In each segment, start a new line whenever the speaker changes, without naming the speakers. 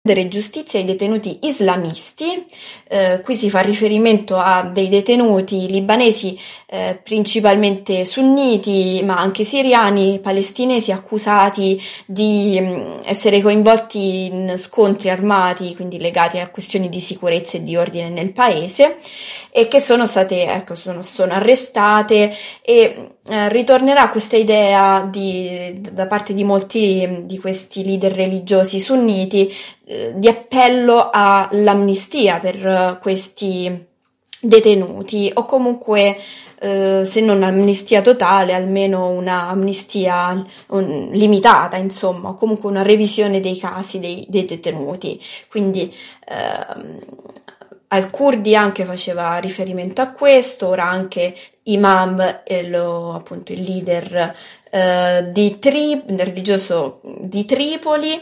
giustizia ai detenuti islamisti. Qui si fa riferimento a dei detenuti libanesi, principalmente sunniti, ma anche siriani, palestinesi, accusati di essere coinvolti in scontri armati, quindi legati a questioni di sicurezza e di ordine nel paese, e che sono state, sono arrestate. E ritornerà questa idea da parte di molti di questi leader religiosi sunniti, di appello all'amnistia per questi detenuti, o comunque se non amnistia totale, almeno una amnistia limitata, insomma, o comunque una revisione dei casi dei detenuti. Quindi Al-Kurdi anche faceva riferimento a questo, ora anche Imam, appunto il leader religioso di Tripoli,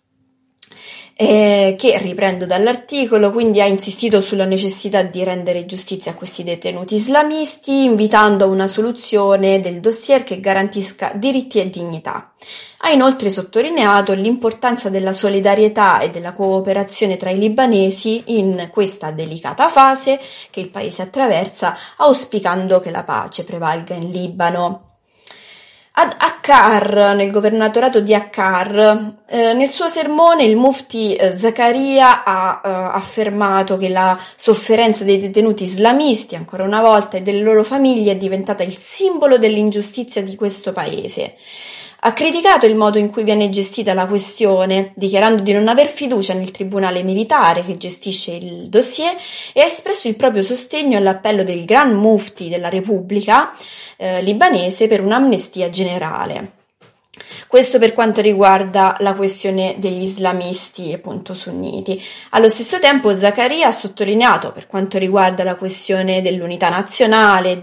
che riprendo dall'articolo, quindi ha insistito sulla necessità di rendere giustizia a questi detenuti islamisti, invitando a una soluzione del dossier che garantisca diritti e dignità. Ha inoltre sottolineato l'importanza della solidarietà e della cooperazione tra i libanesi in questa delicata fase che il paese attraversa, auspicando che la pace prevalga in Libano. Ad Akkar, nel governatorato di Akkar, nel suo sermone il mufti Zakaria ha affermato che la sofferenza dei detenuti islamisti, ancora una volta, e delle loro famiglie è diventata il simbolo dell'ingiustizia di questo paese. Ha criticato il modo in cui viene gestita la questione, dichiarando di non aver fiducia nel tribunale militare che gestisce il dossier, e ha espresso il proprio sostegno all'appello del Gran Mufti della Repubblica libanese per un'amnistia generale. Questo per quanto riguarda la questione degli islamisti, appunto sunniti. Allo stesso tempo Zakaria ha sottolineato, per quanto riguarda la questione dell'unità nazionale,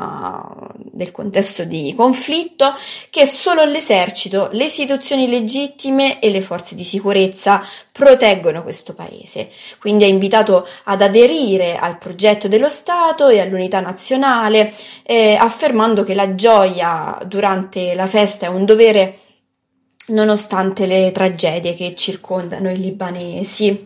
del contesto di conflitto, che solo l'esercito, le istituzioni legittime e le forze di sicurezza proteggono questo paese. Quindi ha invitato ad aderire al progetto dello Stato e all'unità nazionale, affermando che la gioia durante la festa è un dovere nonostante le tragedie che circondano i libanesi.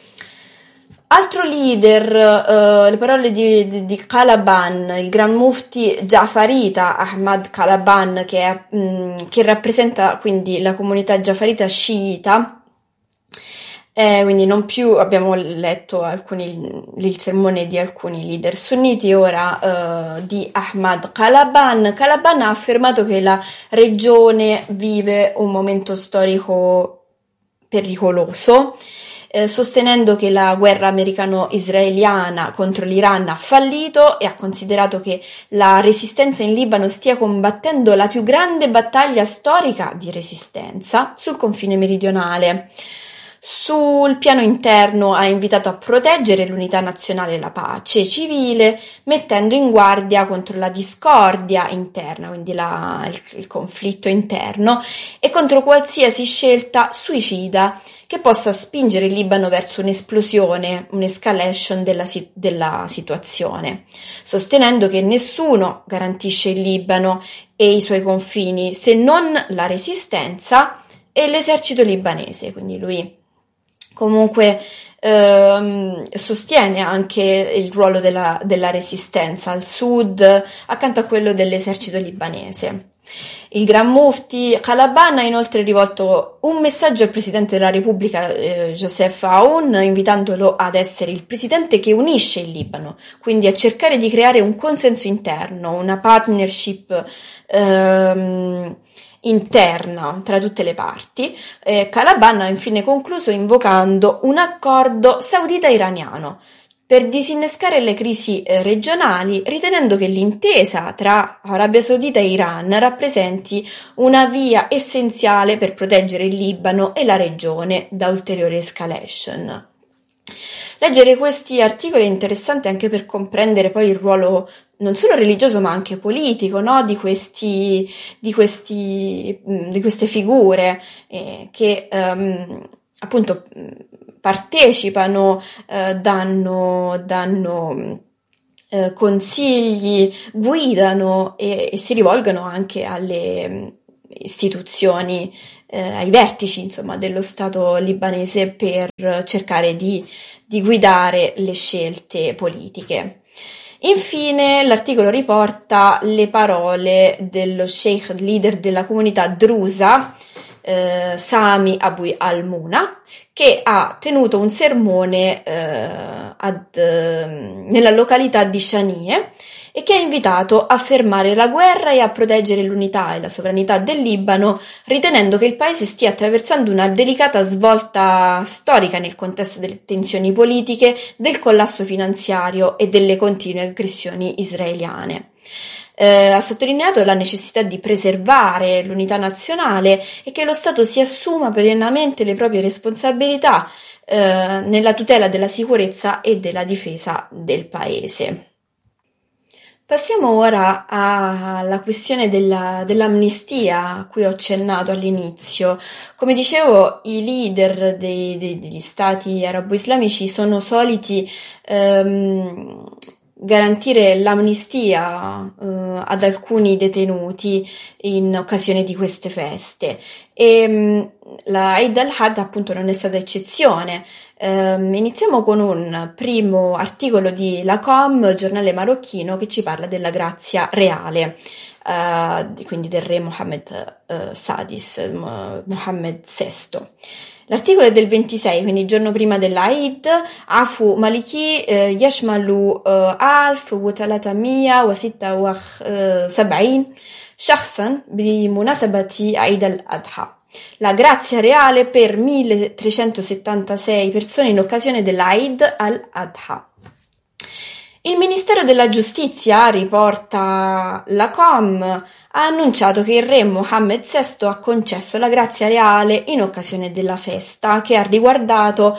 Altro leader, le parole di Kalaban, il Gran Mufti Jafarita Ahmad Kalaban, che rappresenta quindi la comunità Jafarita sciita. Quindi non più abbiamo letto il sermone di alcuni leader sunniti, ora di Ahmad Kalaban. Kalaban ha affermato che la regione vive un momento storico pericoloso, sostenendo che la guerra americano-israeliana contro l'Iran ha fallito, e ha considerato che la resistenza in Libano stia combattendo la più grande battaglia storica di resistenza sul confine meridionale. Sul piano interno ha invitato a proteggere l'unità nazionale e la pace civile, mettendo in guardia contro la discordia interna, quindi il conflitto interno, e contro qualsiasi scelta suicida che possa spingere il Libano verso un'esplosione, un'escalation della situazione, sostenendo che nessuno garantisce il Libano e i suoi confini se non la resistenza e l'esercito libanese. Quindi lui comunque sostiene anche il ruolo della resistenza al sud accanto a quello dell'esercito libanese. Il Gran Mufti Kalaban ha inoltre rivolto un messaggio al Presidente della Repubblica Joseph Aoun, invitandolo ad essere il presidente che unisce il Libano, quindi a cercare di creare un consenso interno, una partnership interna tra tutte le parti. Kalaban ha infine concluso invocando un accordo saudita-iraniano per disinnescare le crisi regionali, ritenendo che l'intesa tra Arabia Saudita e Iran rappresenti una via essenziale per proteggere il Libano e la regione da ulteriori escalation. Leggere questi articoli è interessante anche per comprendere poi il ruolo non solo religioso ma anche politico, no? di queste figure che appunto partecipano, danno consigli, guidano e si rivolgono anche alle istituzioni ai vertici, insomma, dello Stato libanese per cercare di guidare le scelte politiche. Infine, l'articolo riporta le parole dello sheikh leader della comunità drusa, Sami Abu al-Muna, che ha tenuto un sermone nella località di Shanie e che ha invitato a fermare la guerra e a proteggere l'unità e la sovranità del Libano, ritenendo che il paese stia attraversando una delicata svolta storica nel contesto delle tensioni politiche, del collasso finanziario e delle continue aggressioni israeliane. Ha sottolineato la necessità di preservare l'unità nazionale e che lo Stato si assuma pienamente le proprie responsabilità nella tutela della sicurezza e della difesa del paese. Passiamo ora alla questione dell'amnistia a cui ho accennato all'inizio. Come dicevo, i leader degli stati arabo-islamici sono soliti garantire l'amnistia ad alcuni detenuti in occasione di queste feste e la Eid al-Adha appunto non è stata eccezione. Iniziamo con un primo articolo di Lacom, giornale marocchino, che ci parla della grazia reale, quindi del re Mohammed Mohammed VI. L'articolo è del 26, quindi il giorno prima dell'Eid. Afu Maliki yashmalu 1376 shakhsan bimunasabati Eid al-Adha. La grazia reale per 1376 persone in occasione dell'Eid al-Adha. Il Ministero della Giustizia, riporta Lacom, ha annunciato che il re Mohammed VI ha concesso la grazia reale in occasione della festa, che ha riguardato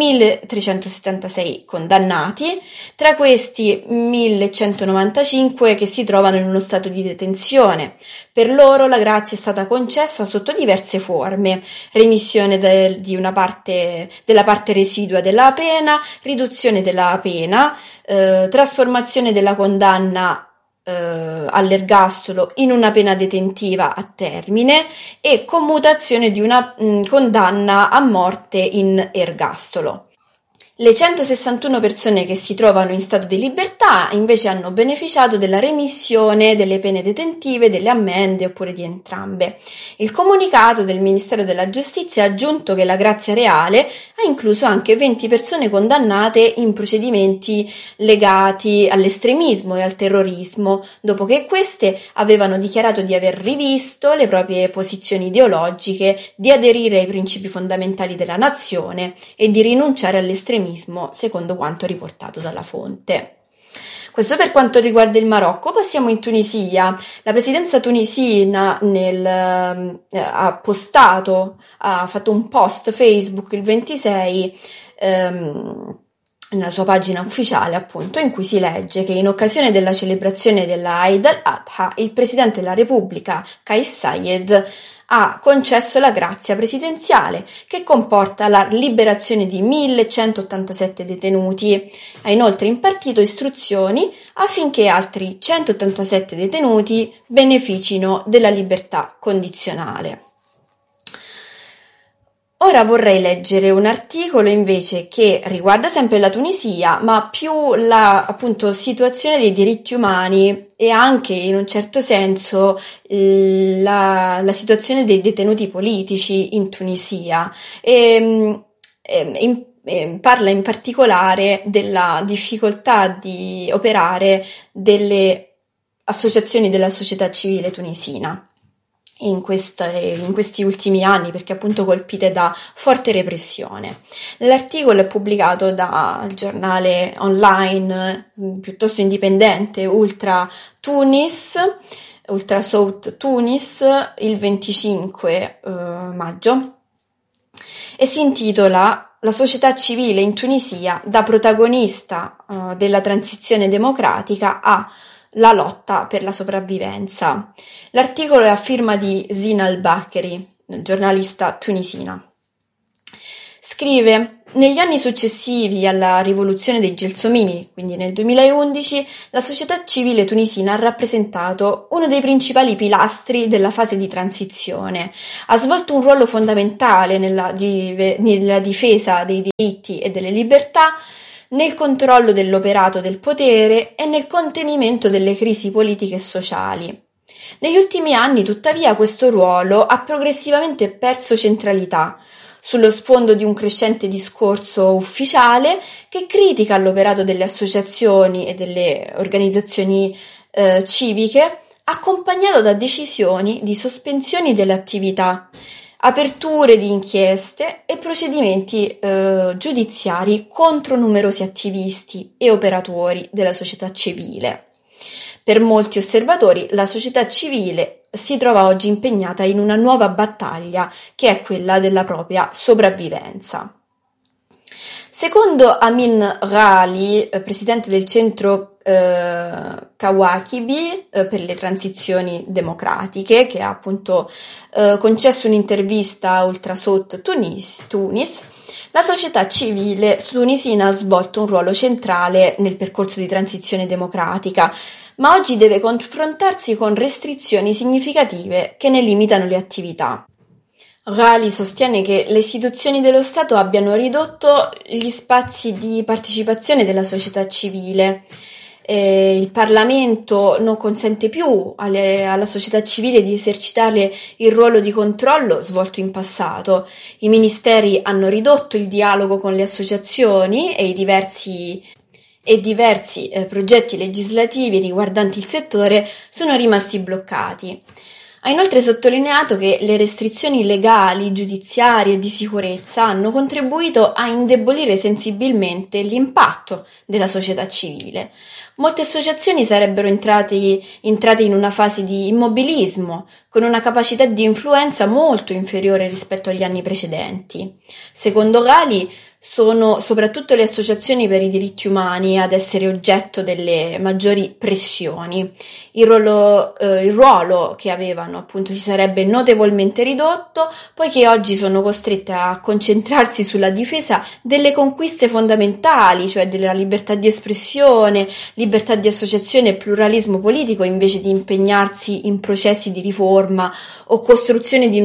1376 condannati, tra questi 1195 che si trovano in uno stato di detenzione. Per loro la grazia è stata concessa sotto diverse forme: remissione della parte residua della pena, riduzione della pena, trasformazione della condanna all'ergastolo in una pena detentiva a termine e commutazione di una condanna a morte in ergastolo. Le 161 persone che si trovano in stato di libertà invece hanno beneficiato della remissione delle pene detentive, delle ammende oppure di entrambe. Il comunicato del Ministero della Giustizia ha aggiunto che la grazia reale ha incluso anche 20 persone condannate in procedimenti legati all'estremismo e al terrorismo, dopo che queste avevano dichiarato di aver rivisto le proprie posizioni ideologiche, di aderire ai principi fondamentali della nazione e di rinunciare all'estremismo, secondo quanto riportato dalla fonte. Questo per quanto riguarda il Marocco. Passiamo in Tunisia. La presidenza tunisina ha fatto un post Facebook il 26 nella sua pagina ufficiale, appunto, in cui si legge che in occasione della celebrazione della Eid al-Adha il Presidente della Repubblica, Kais Saied, ha concesso la grazia presidenziale, che comporta la liberazione di 1187 detenuti. Ha inoltre impartito istruzioni affinché altri 187 detenuti beneficino della libertà condizionale. Ora vorrei leggere un articolo invece che riguarda sempre la Tunisia, ma più la appunto situazione dei diritti umani e anche in un certo senso la situazione dei detenuti politici in Tunisia. Parla in particolare della difficoltà di operare delle associazioni della società civile tunisina in questi ultimi anni, perché appunto colpite da forte repressione. L'articolo è pubblicato dal giornale online piuttosto indipendente Ultra South Tunis il 25 maggio e si intitola "La società civile in Tunisia da protagonista della transizione democratica a la lotta per la sopravvivenza". L'articolo è a firma di Zina al-Bakri, giornalista tunisina. Scrive: Negli anni successivi alla rivoluzione dei Gelsomini, quindi nel 2011, la società civile tunisina ha rappresentato uno dei principali pilastri della fase di transizione. Ha svolto un ruolo fondamentale nella difesa dei diritti e delle libertà, nel controllo dell'operato del potere e nel contenimento delle crisi politiche e sociali. Negli ultimi anni, tuttavia, questo ruolo ha progressivamente perso centralità, sullo sfondo di un crescente discorso ufficiale che critica l'operato delle associazioni e delle organizzazioni civiche, accompagnato da decisioni di sospensioni delle attività, aperture di inchieste e procedimenti giudiziari contro numerosi attivisti e operatori della società civile. Per molti osservatori, la società civile si trova oggi impegnata in una nuova battaglia, che è quella della propria sopravvivenza. Secondo Amin Ghali, presidente del centro Kawakibi per le transizioni democratiche, che ha appunto concesso un'intervista a Ultrasout Tunis, la società civile tunisina ha svolto un ruolo centrale nel percorso di transizione democratica, ma oggi deve confrontarsi con restrizioni significative che ne limitano le attività. Ghali sostiene che le istituzioni dello Stato abbiano ridotto gli spazi di partecipazione della società civile. Il Parlamento non consente più alla società civile di esercitare il ruolo di controllo svolto in passato. I ministeri hanno ridotto il dialogo con le associazioni e diversi progetti legislativi riguardanti il settore sono rimasti bloccati. Ha inoltre sottolineato che le restrizioni legali, giudiziarie e di sicurezza hanno contribuito a indebolire sensibilmente l'impatto della società civile. Molte associazioni sarebbero entrate in una fase di immobilismo, con una capacità di influenza molto inferiore rispetto agli anni precedenti. Secondo Ghali, sono soprattutto le associazioni per i diritti umani ad essere oggetto delle maggiori pressioni. Il ruolo che avevano appunto si sarebbe notevolmente ridotto, poiché oggi sono costrette a concentrarsi sulla difesa delle conquiste fondamentali, cioè della libertà di espressione, libertà di associazione e pluralismo politico, invece di impegnarsi in processi di riforma o costruzione di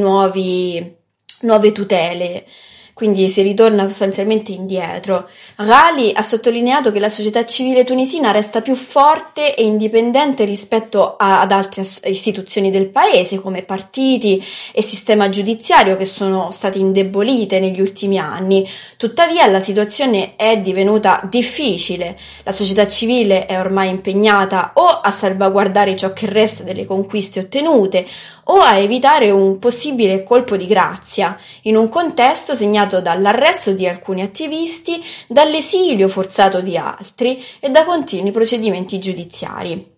nuove tutele. Quindi si ritorna sostanzialmente indietro. Ghali ha sottolineato che la società civile tunisina resta più forte e indipendente rispetto ad altre istituzioni del paese, come partiti e sistema giudiziario, che sono state indebolite negli ultimi anni. Tuttavia la situazione è divenuta difficile. La società civile è ormai impegnata o a salvaguardare ciò che resta delle conquiste ottenute o a evitare un possibile colpo di grazia, in un contesto segnato dall'arresto di alcuni attivisti, dall'esilio forzato di altri e da continui procedimenti giudiziari.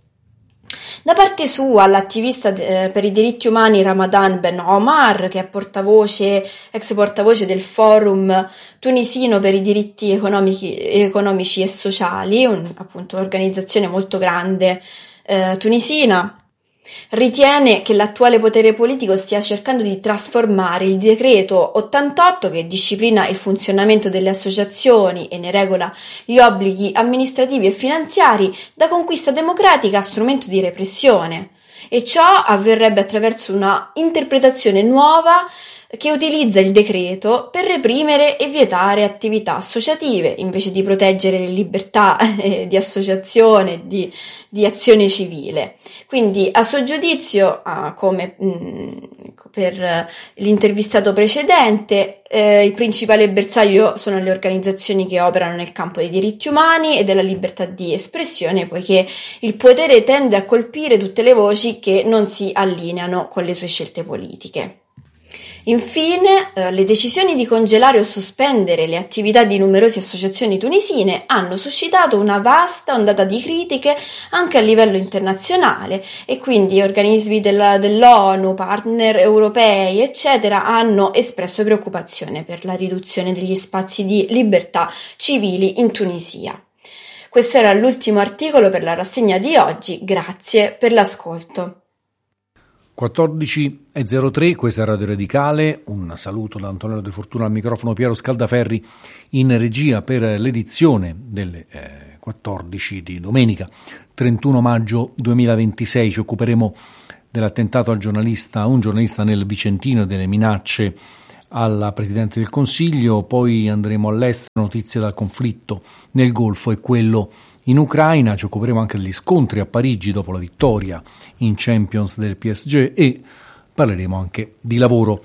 Da parte sua, l'attivista per i diritti umani Ramadan Ben Omar, che è ex portavoce del Forum tunisino per i diritti economici e sociali, appunto un'organizzazione molto grande tunisina, ritiene che l'attuale potere politico stia cercando di trasformare il decreto 88, che disciplina il funzionamento delle associazioni e ne regola gli obblighi amministrativi e finanziari, da conquista democratica a strumento di repressione. E ciò avverrebbe attraverso una interpretazione nuova che utilizza il decreto per reprimere e vietare attività associative invece di proteggere le libertà di associazione, di azione civile. Quindi, a suo giudizio, come per l'intervistato precedente, il principale bersaglio sono le organizzazioni che operano nel campo dei diritti umani e della libertà di espressione, poiché il potere tende a colpire tutte le voci che non si allineano con le sue scelte politiche. Infine, le decisioni di congelare o sospendere le attività di numerose associazioni tunisine hanno suscitato una vasta ondata di critiche anche a livello internazionale, e quindi organismi dell'ONU, partner europei, eccetera, hanno espresso preoccupazione per la riduzione degli spazi di libertà civili in Tunisia. Questo era l'ultimo articolo per la rassegna di oggi, grazie per l'ascolto.
14.03, questa è Radio Radicale. Un saluto da Antonello De Fortuna al microfono, Piero Scaldaferri in regia per l'edizione delle 14 di domenica 31 maggio 2026. Ci occuperemo dell'attentato al giornalista, un giornalista nel Vicentino, e delle minacce alla Presidente del Consiglio. Poi andremo all'estero, notizie dal conflitto nel Golfo e quello in Ucraina. Ci occuperemo anche degli scontri a Parigi dopo la vittoria in Champions del PSG e parleremo anche di lavoro.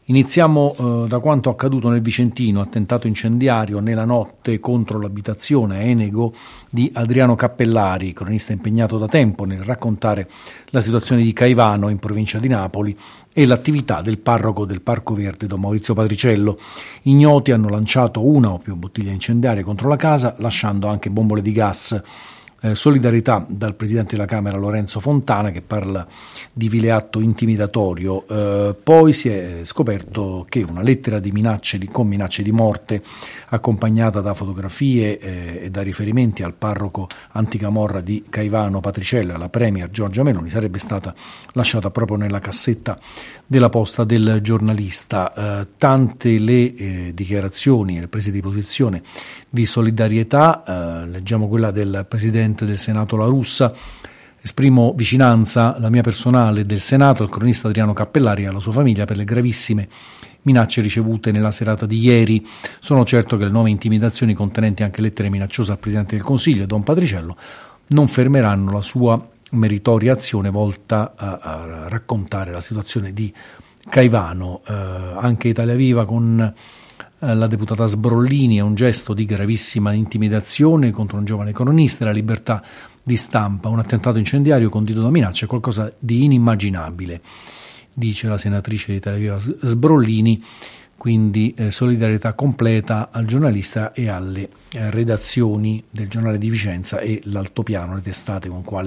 Iniziamo da quanto accaduto nel Vicentino, attentato incendiario nella notte contro l'abitazione Enego di Adriano Cappellari, cronista impegnato da tempo nel raccontare la situazione di Caivano in provincia di Napoli e l'attività del parroco del Parco Verde Don Maurizio Patriciello. Ignoti hanno lanciato una o più bottiglie incendiarie contro la casa, lasciando anche bombole di gas. Solidarietà dal Presidente della Camera Lorenzo Fontana, che parla di vile atto intimidatorio. Poi si è scoperto che una lettera di minacce con minacce di morte, accompagnata da fotografie e da riferimenti al parroco anticamorra di Caivano Patriciello e alla premier Giorgia Meloni, sarebbe stata lasciata proprio nella cassetta della posta del giornalista. Tante le dichiarazioni e le prese di posizione di solidarietà. Leggiamo quella del Presidente del Senato La Russa: esprimo vicinanza, la mia personale, del Senato, al cronista Adriano Cappellari e alla sua famiglia per le gravissime minacce ricevute nella serata di ieri. Sono certo che le nuove intimidazioni, contenenti anche lettere minacciose al Presidente del Consiglio e Don Patriciello, non fermeranno la sua meritoria azione volta a raccontare la situazione di Caivano. Anche Italia Viva con la deputata Sbrollini è un gesto di gravissima intimidazione contro un giovane cronista e la libertà di stampa. Un attentato incendiario condito da minacce è qualcosa di inimmaginabile, dice la senatrice di Italia Viva Sbrollini. Quindi solidarietà completa al giornalista e alle redazioni del Giornale di Vicenza e l'Altopiano, le testate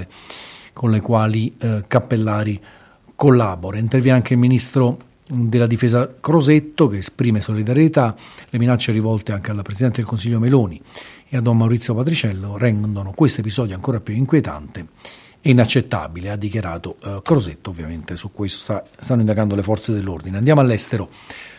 con le quali Cappellari collabora. Interviene anche il ministro della Difesa Crosetto, che esprime solidarietà. Le minacce rivolte anche alla Presidente del Consiglio Meloni e a Don Maurizio Patriciello rendono questo episodio ancora più inquietante e inaccettabile, ha dichiarato Crosetto. Ovviamente su questo stanno indagando le forze dell'ordine. Andiamo all'estero.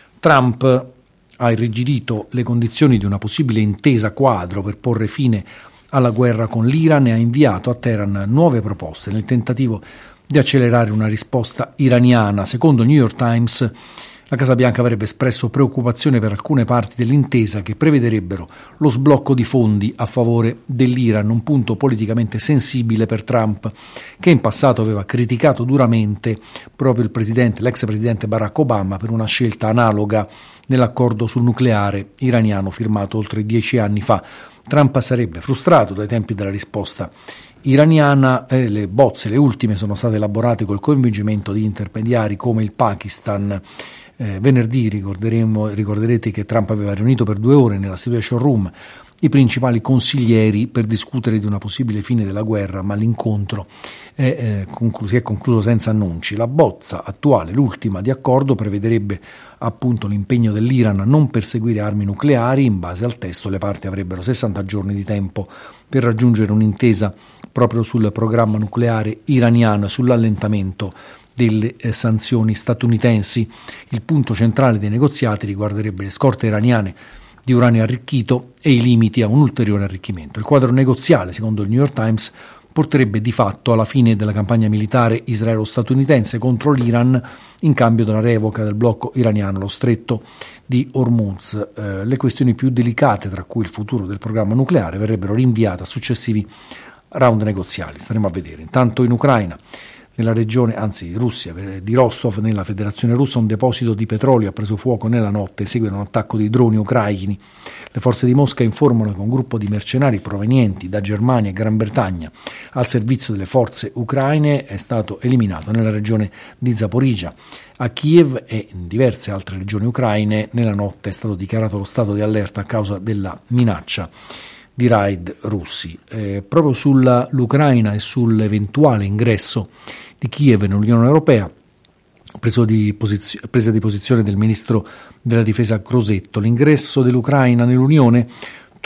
Trump ha irrigidito le condizioni di una possibile intesa quadro per porre fine alla guerra con l'Iran e ha inviato a Teheran nuove proposte nel tentativo di accelerare una risposta iraniana. Secondo il New York Times, la Casa Bianca avrebbe espresso preoccupazione per alcune parti dell'intesa che prevederebbero lo sblocco di fondi a favore dell'Iran, un punto politicamente sensibile per Trump, che in passato aveva criticato duramente proprio l'ex presidente Barack Obama per una scelta analoga nell'accordo sul nucleare iraniano firmato oltre 10 anni fa. Trump sarebbe frustrato dai tempi della risposta iraniana. Le bozze, le ultime, sono state elaborate col coinvolgimento di intermediari come il Pakistan. Venerdì ricorderete che Trump aveva riunito per 2 ore nella Situation Room i principali consiglieri per discutere di una possibile fine della guerra, ma l'incontro si è concluso senza annunci. La bozza attuale, l'ultima di accordo, prevederebbe appunto l'impegno dell'Iran a non perseguire armi nucleari. In base al testo le parti avrebbero 60 giorni di tempo per raggiungere un'intesa proprio sul programma nucleare iraniano e sull'allentamento delle sanzioni statunitensi. Il punto centrale dei negoziati riguarderebbe le scorte iraniane di uranio arricchito e i limiti a un ulteriore arricchimento. Il quadro negoziale, secondo il New York Times, porterebbe di fatto alla fine della campagna militare israelo-statunitense contro l'Iran in cambio della revoca del blocco iraniano, lo stretto di Hormuz. Le questioni più delicate, tra cui il futuro del programma nucleare, verrebbero rinviate a successivi round negoziali. Staremo a vedere. Intanto in Ucraina, nella regione, anzi Russia, di Rostov, nella Federazione Russa, un deposito di petrolio ha preso fuoco nella notte in seguito a un attacco di droni ucraini. Le forze di Mosca informano che un gruppo di mercenari provenienti da Germania e Gran Bretagna al servizio delle forze ucraine è stato eliminato nella regione di Zaporizhzhia. A Kiev e in diverse altre regioni ucraine nella notte è stato dichiarato lo stato di allerta a causa della minaccia di raid russi. Proprio sull'Ucraina e sull'eventuale ingresso di Kiev nell'Unione Europea, presa di posizione del ministro della difesa Crosetto. L'ingresso dell'Ucraina nell'Unione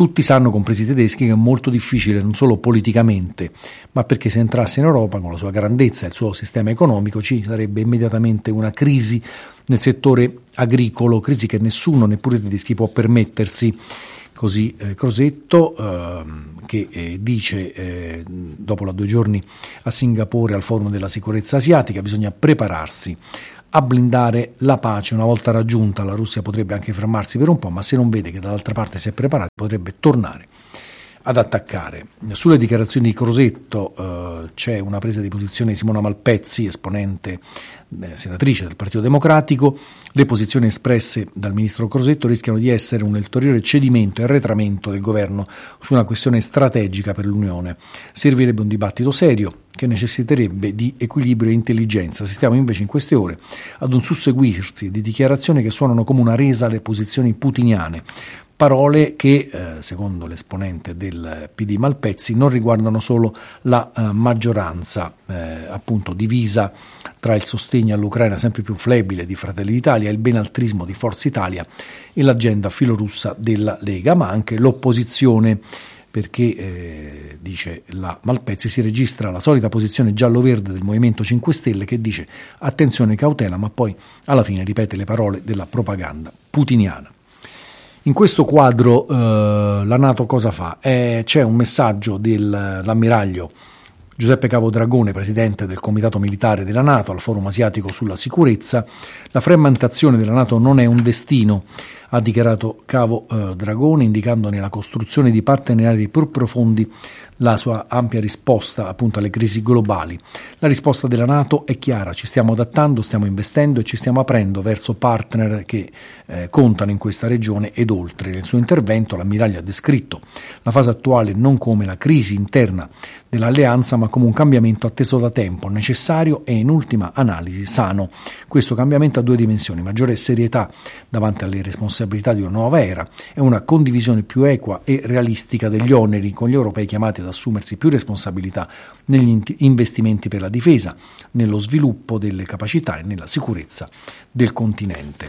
tutti sanno, compresi i tedeschi, che è molto difficile non solo politicamente, ma perché se entrasse in Europa con la sua grandezza e il suo sistema economico ci sarebbe immediatamente una crisi nel settore agricolo, crisi che nessuno, neppure i tedeschi, può permettersi. Così Crosetto, che dice dopo 2 giorni a Singapore al Forum della sicurezza asiatica bisogna prepararsi a blindare la pace. Una volta raggiunta la Russia potrebbe anche fermarsi per un po', ma se non vede che dall'altra parte si è preparata potrebbe tornare ad attaccare. Sulle dichiarazioni di Crosetto c'è una presa di posizione di Simona Malpezzi, esponente senatrice del Partito Democratico. Le posizioni espresse dal ministro Crosetto rischiano di essere un ulteriore cedimento e arretramento del governo su una questione strategica per l'Unione. Servirebbe un dibattito serio che necessiterebbe di equilibrio e intelligenza. Assistiamo invece in queste ore ad un susseguirsi di dichiarazioni che suonano come una resa alle posizioni putiniane. Parole che, secondo l'esponente del PD Malpezzi, non riguardano solo la maggioranza, appunto divisa tra il sostegno all'Ucraina sempre più flebile di Fratelli d'Italia, il benaltrismo di Forza Italia e l'agenda filorussa della Lega, ma anche l'opposizione, perché, dice la Malpezzi, si registra la solita posizione giallo-verde del Movimento 5 Stelle che dice attenzione, cautela, ma poi alla fine ripete le parole della propaganda putiniana. In questo quadro la NATO cosa fa? C'è un messaggio dell'ammiraglio Giuseppe Cavo Dragone, presidente del Comitato Militare della NATO, al Forum Asiatico sulla sicurezza. La frammentazione della NATO non è un destino, ha dichiarato Cavo Dragone, indicandone la costruzione di partenariati più profondi la sua ampia risposta appunto alle crisi globali. La risposta della NATO è chiara: ci stiamo adattando, stiamo investendo e ci stiamo aprendo verso partner che contano in questa regione ed oltre. Nel suo intervento l'ammiraglio ha descritto la fase attuale non come la crisi interna dell'alleanza, ma come un cambiamento atteso da tempo, necessario e in ultima analisi sano. Questo cambiamento ha 2 dimensioni: maggiore serietà davanti alle responsabilità di una nuova era e una condivisione più equa e realistica degli oneri, con gli europei chiamati ad assumersi più responsabilità negli investimenti per la difesa, nello sviluppo delle capacità e nella sicurezza del continente.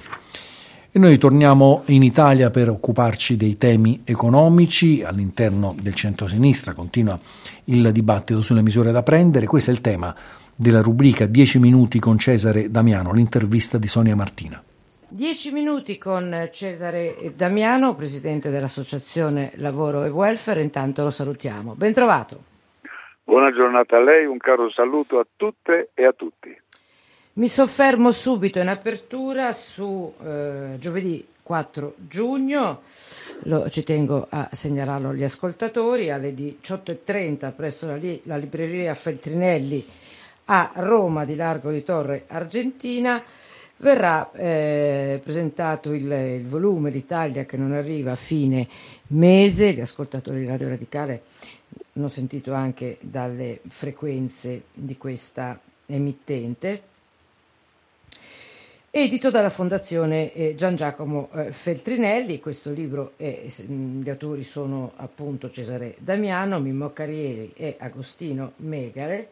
E noi torniamo in Italia per occuparci dei temi economici. All'interno del centro-sinistra continua il dibattito sulle misure da prendere. Questo è il tema della rubrica 10 minuti con Cesare Damiano, l'intervista di Sonia Martina.
10 minuti con Cesare Damiano, presidente dell'Associazione Lavoro e Welfare. Intanto lo salutiamo. Ben trovato.
Buona giornata a lei, un caro saluto a tutte e a tutti.
Mi soffermo subito in apertura su giovedì 4 giugno, ci tengo a segnalarlo agli ascoltatori, alle 18:30 presso la libreria Feltrinelli a Roma di Largo di Torre Argentina verrà presentato il volume L'Italia che non arriva a fine mese. Gli ascoltatori di Radio Radicale hanno sentito anche dalle frequenze di questa emittente, edito dalla Fondazione Gian Giacomo Feltrinelli. Questo libro gli autori sono appunto Cesare Damiano, Mimmo Carrieri e Agostino Megare,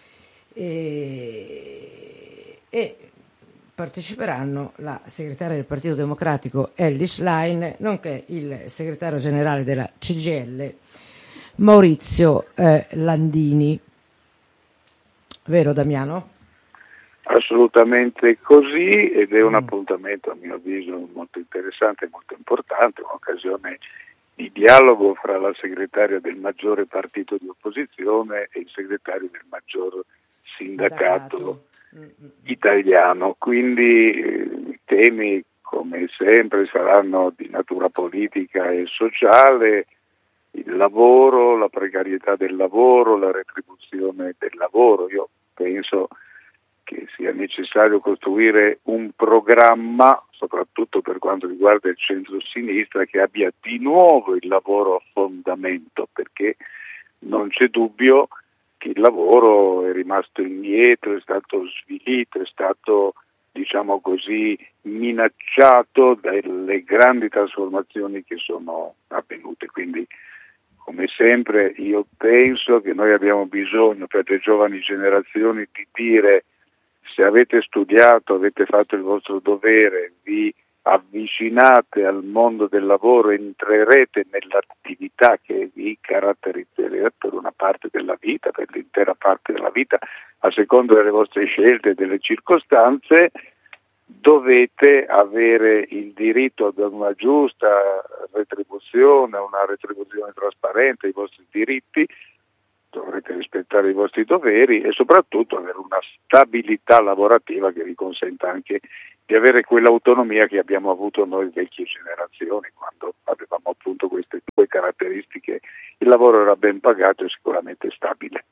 e parteciperanno la segretaria del Partito Democratico Elly Schlein, nonché il segretario generale della CGIL Maurizio Landini. Vero Damiano?
Assolutamente così, ed è un appuntamento a mio avviso molto interessante e molto importante, un'occasione di dialogo fra la segretaria del maggiore partito di opposizione e il segretario del maggior sindacato italiano. Quindi i temi, come sempre, saranno di natura politica e sociale: il lavoro, la precarietà del lavoro, la retribuzione del lavoro. Io penso che sia necessario costruire un programma, soprattutto per quanto riguarda il centro-sinistra, che abbia di nuovo il lavoro a fondamento, perché non c'è dubbio che il lavoro è rimasto indietro, è stato svilito, è stato, diciamo così, minacciato dalle grandi trasformazioni che sono avvenute. Quindi, come sempre, io penso che noi abbiamo bisogno per le giovani generazioni di dire: se avete studiato, avete fatto il vostro dovere, vi avvicinate al mondo del lavoro, entrerete nell'attività che vi caratterizzerà per una parte della vita, per l'intera parte della vita, a seconda delle vostre scelte e delle circostanze, dovete avere il diritto ad una giusta retribuzione, una retribuzione trasparente, i vostri diritti, dovrete rispettare i vostri doveri e soprattutto avere una stabilità lavorativa che vi consenta anche di avere quell'autonomia che abbiamo avuto noi vecchie generazioni, quando avevamo appunto queste due caratteristiche: il lavoro era ben pagato e sicuramente stabile.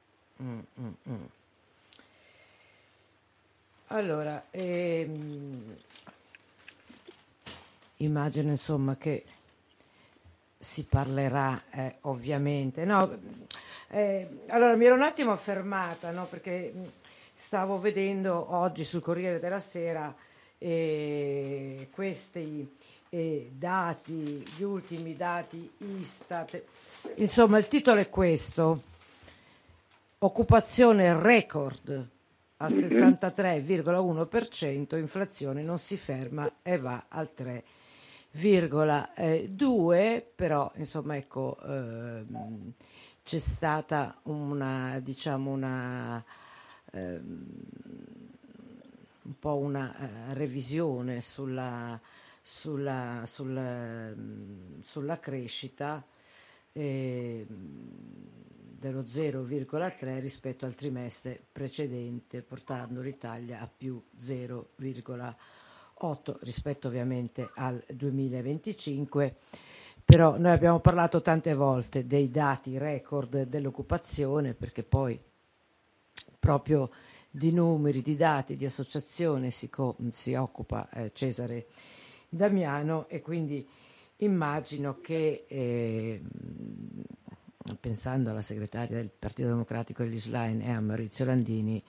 Allora, immagino insomma che si parlerà ovviamente. No, allora mi ero un attimo fermata, no, perché stavo vedendo oggi sul Corriere della Sera questi dati, gli ultimi dati Istat. Insomma, il titolo è questo: occupazione record al 63,1%, inflazione non si ferma e va al 3,2%, però insomma ecco, c'è stata una, diciamo, un po' una revisione sulla crescita dello 0,3 rispetto al trimestre precedente, portando l'Italia a più 0,8 rispetto ovviamente al 2025. Però noi abbiamo parlato tante volte dei dati record dell'occupazione, perché poi proprio di numeri, di dati, di associazione si occupa Cesare Damiano, e quindi immagino che pensando alla segretaria del Partito Democratico degli Schlein e a Maurizio Landini,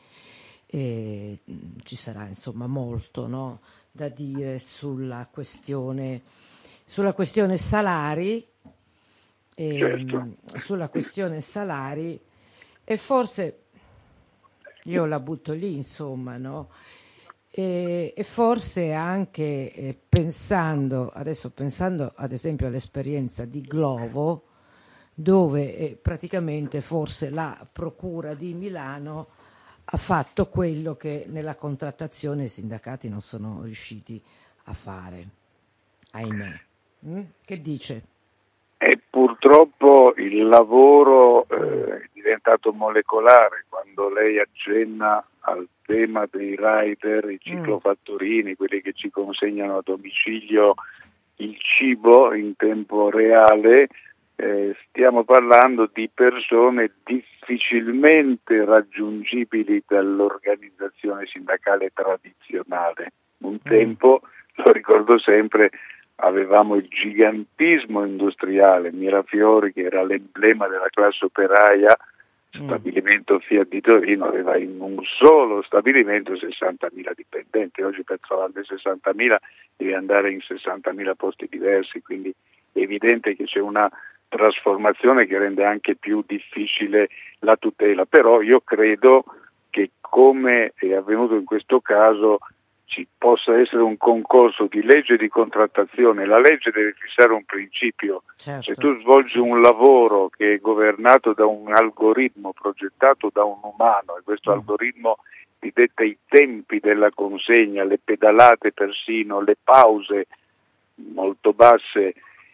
ci sarà insomma molto, no, da dire sulla questione salari,
Certo.
sulla questione salari, e forse io la butto lì, insomma, no? E forse anche pensando ad esempio all'esperienza di Glovo, dove praticamente forse la Procura di Milano ha fatto quello che nella contrattazione i sindacati non sono riusciti a fare, ahimè. Che dice?
E purtroppo il lavoro è diventato molecolare. Quando lei accenna al tema dei rider, i ciclofattorini, quelli che ci consegnano a domicilio il cibo in tempo reale, stiamo parlando di persone difficilmente raggiungibili dall'organizzazione sindacale tradizionale. Un tempo, lo ricordo sempre, avevamo il gigantismo industriale, Mirafiori, che era l'emblema della classe operaia, stabilimento Fiat di Torino, aveva in un solo stabilimento 60.000 dipendenti. Oggi per trovare 60.000 devi andare in 60.000 posti diversi, quindi è evidente che c'è una trasformazione che rende anche più difficile la tutela. Però io credo che, come è avvenuto in questo caso, ci possa essere un concorso di legge di contrattazione. La legge deve fissare un principio.
Certo.
Se tu svolgi un lavoro che è governato da un algoritmo progettato da un umano, e questo algoritmo ti detta i tempi della consegna, le pedalate persino, le pause molto basse,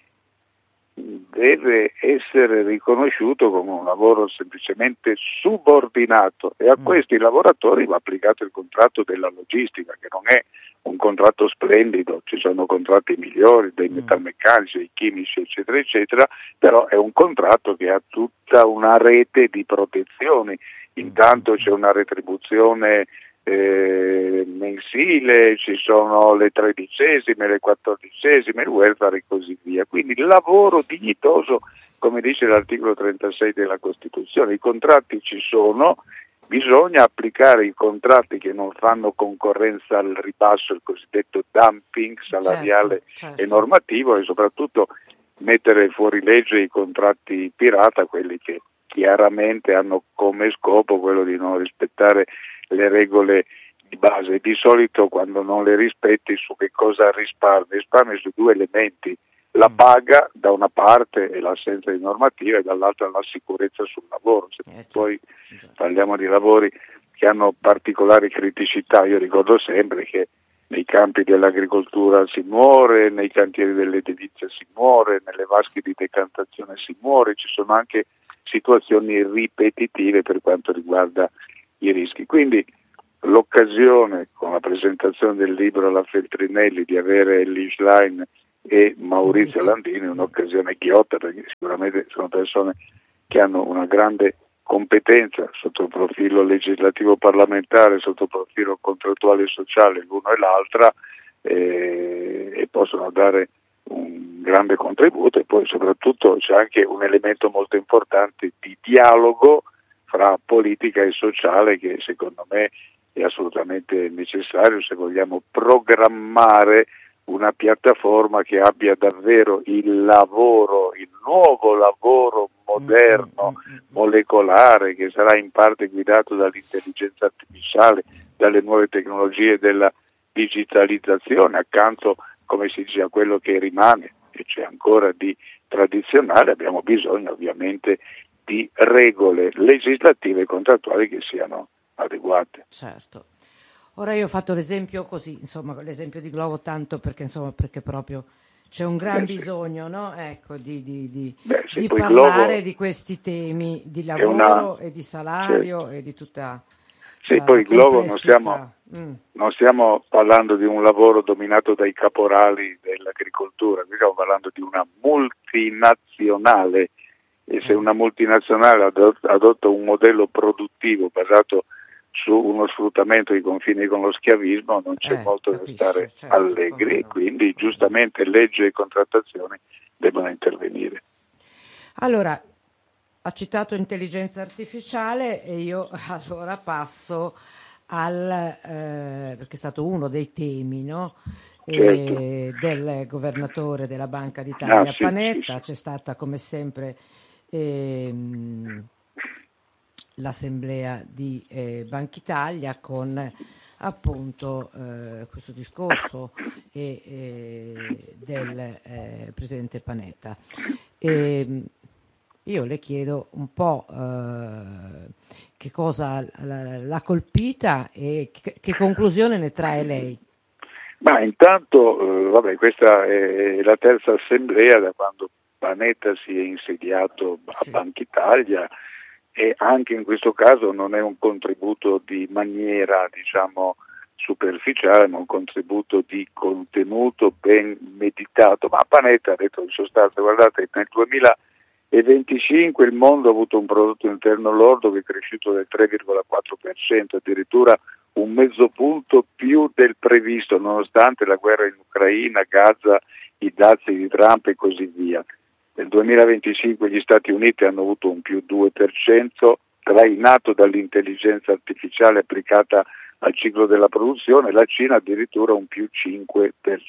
deve essere riconosciuto come un lavoro semplicemente subordinato, e a questi lavoratori va applicato il contratto della logistica, che non è un contratto splendido, ci sono contratti migliori, dei metalmeccanici, dei chimici, eccetera, eccetera, però è un contratto che ha tutta una rete di protezioni. Intanto c'è una retribuzione mensile, ci sono le 13esime, le 14esime, il welfare e così via. Quindi il lavoro dignitoso, come dice l'articolo 36 della Costituzione. I contratti ci sono, bisogna applicare i contratti che non fanno concorrenza al ribasso, il cosiddetto dumping salariale,
certo.
e normativo, e soprattutto mettere fuori legge i contratti pirata, quelli che chiaramente hanno come scopo quello di non rispettare le regole di base. Di solito quando non le rispetti, su che cosa risparmi? Risparmi su due elementi: la paga da una parte e l'assenza di normativa, e dall'altra la sicurezza sul lavoro. Se poi parliamo di lavori che hanno particolari criticità, io ricordo sempre che nei campi dell'agricoltura si muore, nei cantieri dell'edilizia si muore, nelle vasche di decantazione si muore, ci sono anche situazioni ripetitive per quanto riguarda i rischi. Quindi l'occasione, con la presentazione del libro alla Feltrinelli, di avere Elly Schlein e Maurizio Landini è un'occasione ghiotta, perché sicuramente sono persone che hanno una grande competenza sotto il profilo legislativo parlamentare, sotto il profilo contrattuale e sociale, l'uno e l'altra, e possono dare un grande contributo. E poi soprattutto c'è anche un elemento molto importante di dialogo fra politica e sociale, che secondo me è assolutamente necessario se vogliamo programmare una piattaforma che abbia davvero il nuovo lavoro moderno, molecolare, che sarà in parte guidato dall'intelligenza artificiale, dalle nuove tecnologie della digitalizzazione, accanto, come si dice, a quello che rimane, e c'è ancora di tradizionale. Abbiamo bisogno ovviamente di regole legislative e contrattuali che siano adeguate.
Certo. Ora io ho fatto l'esempio così, insomma, l'esempio di Glovo, tanto perché proprio c'è un gran bisogno, no? Ecco, di parlare Glovo, di questi temi di lavoro e di salario, e di tutta
poi Glovo non stiamo parlando di un lavoro dominato dai caporali dell'agricoltura, qui stiamo parlando di una multinazionale, e se una multinazionale adotta un modello produttivo basato su uno sfruttamento di confini con lo schiavismo, non c'è molto da stare allegri, no. Quindi giustamente legge e contrattazioni devono intervenire.
Allora, ha citato intelligenza artificiale e io allora passo perché è stato uno dei temi, no? Del governatore della Banca d'Italia Panetta. C'è stata come sempre l'assemblea di Banca Italia con appunto questo discorso del presidente Panetta. Io le chiedo un po' che cosa l'ha colpita e che conclusione ne trae lei.
Ma intanto, questa è la terza assemblea da quando Panetta si è insediato a Banca Italia, e anche in questo caso non è un contributo di maniera, diciamo, superficiale, ma un contributo di contenuto ben meditato. Ma Panetta ha detto in sostanza: guardate, nel 2025 il mondo ha avuto un prodotto interno lordo che è cresciuto del 3,4%, addirittura un mezzo punto più del previsto, nonostante la guerra in Ucraina, Gaza, i dazi di Trump e così via. Nel 2025 gli Stati Uniti hanno avuto un più 2%, trainato dall'intelligenza artificiale applicata al ciclo della produzione, la Cina addirittura un più 5%.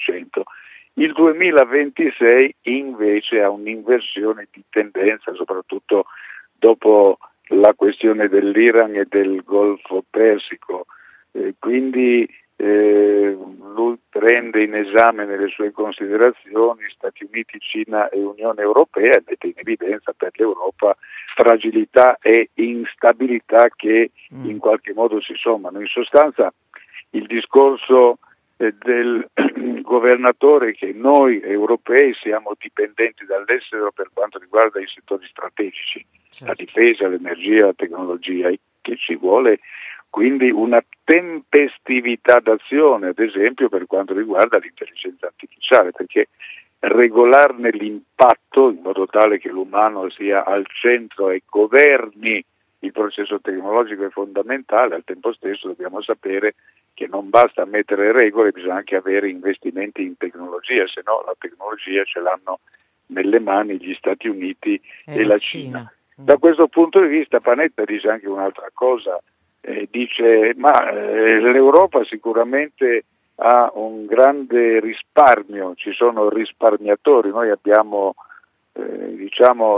Il 2026 invece ha un'inversione di tendenza, soprattutto dopo la questione dell'Iran e del Golfo Persico, quindi lui prende in esame nelle sue considerazioni Stati Uniti, Cina e Unione Europea, e mette in evidenza per l'Europa fragilità e instabilità che in qualche modo si sommano. In sostanza il discorso del governatore che noi europei siamo dipendenti dall'estero per quanto riguarda i settori strategici, la difesa, l'energia, la tecnologia, che ci vuole quindi una tempestività d'azione, ad esempio per quanto riguarda l'intelligenza artificiale, perché regolarne l'impatto in modo tale che l'umano sia al centro e governi il processo tecnologico è fondamentale. Al tempo stesso dobbiamo sapere che non basta mettere regole, bisogna anche avere investimenti in tecnologia, se no la tecnologia ce l'hanno nelle mani gli Stati Uniti e la Cina. Da questo punto di vista Panetta dice anche un'altra cosa, dice l'Europa sicuramente ha un grande risparmio, ci sono risparmiatori, noi abbiamo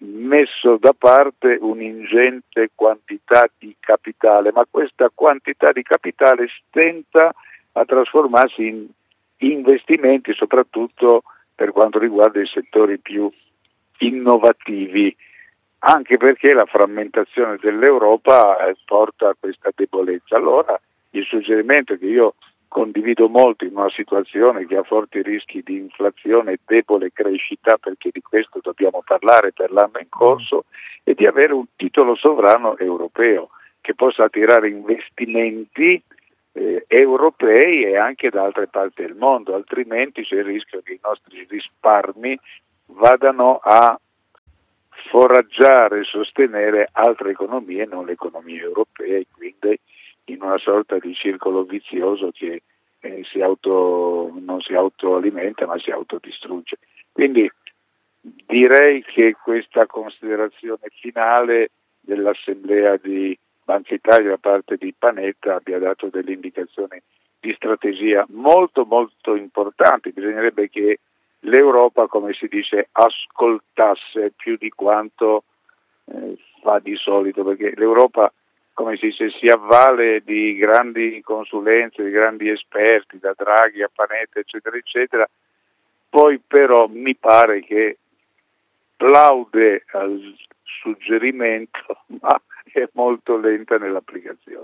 messo da parte un'ingente quantità di capitale, ma questa quantità di capitale stenta a trasformarsi in investimenti, soprattutto per quanto riguarda i settori più innovativi, anche perché la frammentazione dell'Europa porta a questa debolezza. Allora il suggerimento che io condivido molto in una situazione che ha forti rischi di inflazione e debole crescita, perché di questo dobbiamo parlare per l'anno in corso, è di avere un titolo sovrano europeo che possa attirare investimenti europei e anche da altre parti del mondo, altrimenti c'è il rischio che i nostri risparmi vadano a foraggiare e sostenere altre economie, non le economie europee, quindi in una sorta di circolo vizioso che non si autoalimenta ma si autodistrugge. Quindi direi che questa considerazione finale dell'Assemblea di Banca Italia da parte di Panetta abbia dato delle indicazioni di strategia molto molto importanti. Bisognerebbe che l'Europa, come si dice, ascoltasse più di quanto fa di solito, perché l'Europa, come si dice, si avvale di grandi consulenze, di grandi esperti, da Draghi a Panetta, eccetera, eccetera, poi però mi pare che plaude al suggerimento, ma è molto lenta nell'applicazione.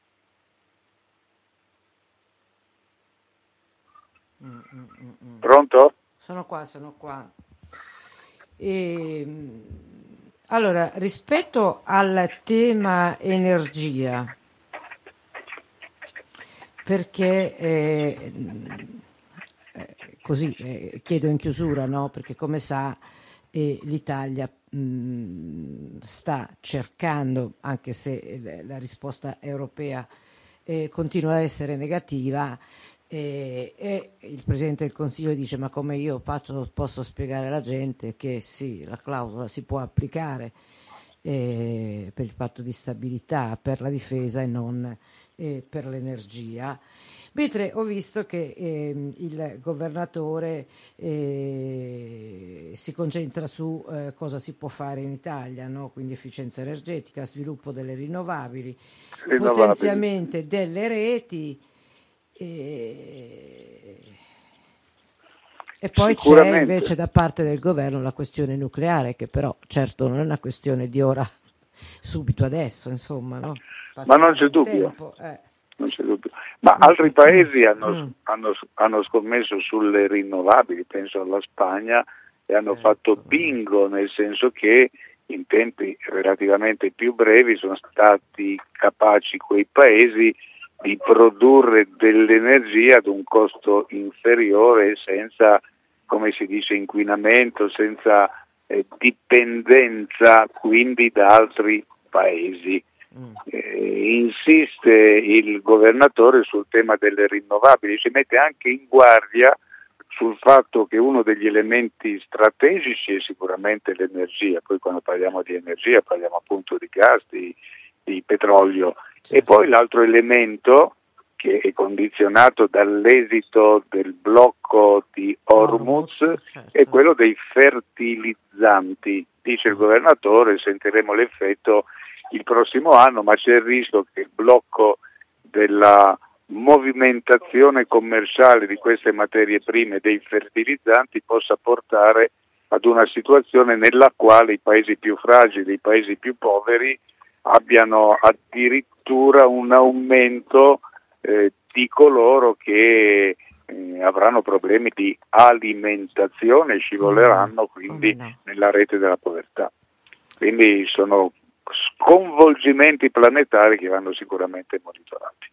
Pronto?
Sono qua. Allora, rispetto al tema energia, perché così chiedo in chiusura, no? Perché come sa l'Italia sta cercando, anche se la risposta europea continua ad essere negativa, e il Presidente del Consiglio dice: ma come io posso spiegare alla gente che sì, la clausola si può applicare per il patto di stabilità, per la difesa e non per l'energia. Mentre ho visto che il governatore si concentra su cosa si può fare in Italia, no? Quindi efficienza energetica, sviluppo delle rinnovabili, potenziamento delle reti, e poi c'è invece da parte del governo la questione nucleare, che però certo non è una questione di ora, subito adesso, insomma, no?
Ma non c'è dubbio. Non c'è dubbio. Ma altri paesi hanno scommesso sulle rinnovabili, penso alla Spagna, e hanno fatto bingo, nel senso che in tempi relativamente più brevi sono stati capaci quei paesi di produrre dell'energia ad un costo inferiore, senza, come si dice, inquinamento, senza dipendenza quindi da altri paesi. Insiste il governatore sul tema delle rinnovabili, si mette anche in guardia sul fatto che uno degli elementi strategici è sicuramente l'energia. Poi quando parliamo di energia parliamo appunto di gas, di petrolio, certo. E poi l'altro elemento che è condizionato dall'esito del blocco di Hormuz, certo, è quello dei fertilizzanti. Dice il governatore, sentiremo l'effetto il prossimo anno, ma c'è il rischio che il blocco della movimentazione commerciale di queste materie prime, dei fertilizzanti, possa portare ad una situazione nella quale i paesi più fragili, i paesi più poveri abbiano addirittura un aumento di coloro che avranno problemi di alimentazione e scivoleranno quindi nella rete della povertà. Quindi sono sconvolgimenti planetari che vanno sicuramente monitorati.